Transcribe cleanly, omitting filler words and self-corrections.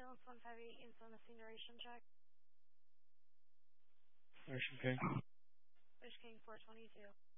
Silence 158, insulin incineration check. Ocean King. Fish King 422.